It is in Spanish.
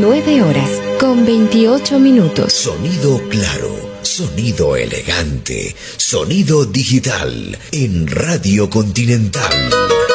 9 horas con 28 minutos. Sonido claro, sonido elegante, sonido digital en Radio Continental.